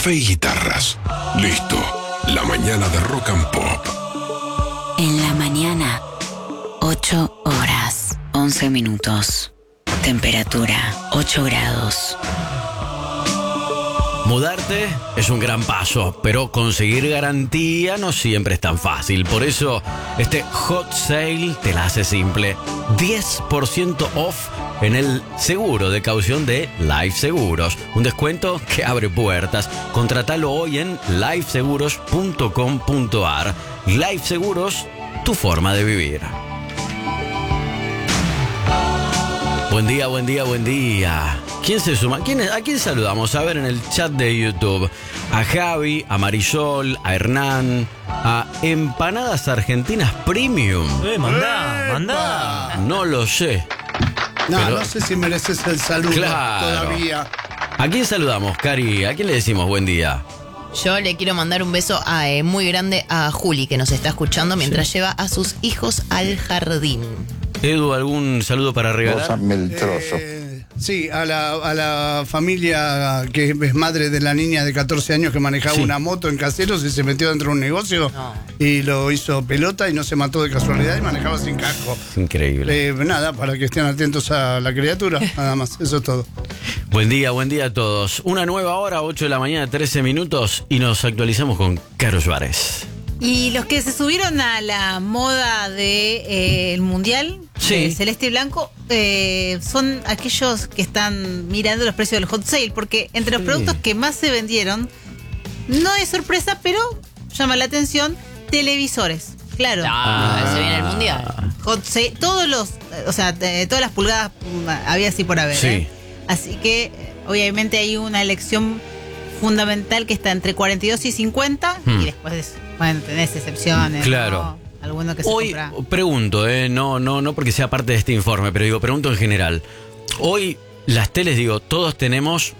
café y guitarras. Listo, la mañana de Rock and Pop. En la mañana, 8 horas, 11 minutos. Temperatura, 8 grados. Mudarte es un gran paso, pero conseguir garantía no siempre es tan fácil. Por eso, este hot sale te la hace simple. 10% off en el seguro de caución de Life Seguros. Un descuento que abre puertas. Contratalo hoy en lifeseguros.com.ar. Life Seguros, tu forma de vivir. Buen día, buen día, buen día. ¿Quién se suma? ¿A quién saludamos? A ver, en el chat de YouTube. A Javi, a Marisol, a Hernán, a Empanadas Argentinas Premium. Mandá. No lo sé. No sé si mereces el saludo todavía. ¿A quién saludamos, Cari? ¿A quién le decimos buen día? Yo le quiero mandar un beso muy grande a Juli, que nos está escuchando mientras lleva a sus hijos al jardín. Edu, ¿algún saludo para regalar? Pósame el trozo. Sí, a la familia que es madre de la niña de 14 años que manejaba una moto en Caseros y se metió dentro de un negocio y lo hizo pelota y no se mató de casualidad y manejaba sin casco. Increíble. Nada, para que estén atentos a la criatura, nada más, eso es todo. Buen día a todos. Una nueva hora, 8 de la mañana, 13 minutos y nos actualizamos con Caro Suárez. Y los que se subieron a la moda del Mundial, celeste y blanco, son aquellos que están mirando los precios del hot sale, porque entre los productos que más se vendieron, no es sorpresa, pero llama la atención, televisores. Claro. Se viene el Mundial. Hot sale, todas las pulgadas había así por haber. Sí. Así que, obviamente, hay una elección fundamental que está entre 42 y 50 y después tenés excepciones. Claro. ¿no? Alguno que se Hoy compra. pregunto, no porque sea parte de este informe, pero pregunto en general. Hoy las teles, todos tenemos